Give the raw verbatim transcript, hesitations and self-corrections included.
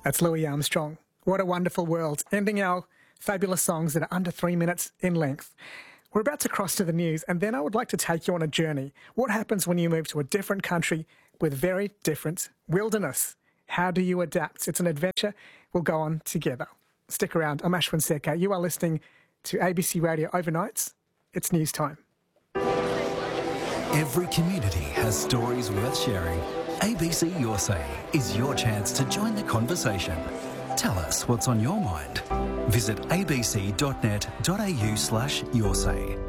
That's Louis Armstrong. What a wonderful world. Ending our fabulous songs that are under three minutes in length. We're about to cross to the news, and then I would like to take you on a journey. What happens when you move to a different country with very different wilderness? How do you adapt? It's an adventure we'll go on together. Stick around. I'm Ashwin Seka. You are listening to A B C Radio Overnights. It's news time. Every community has stories worth sharing. A B C Your Say is your chance to join the conversation. Tell us what's on your mind. Visit abc.net.au slash your say.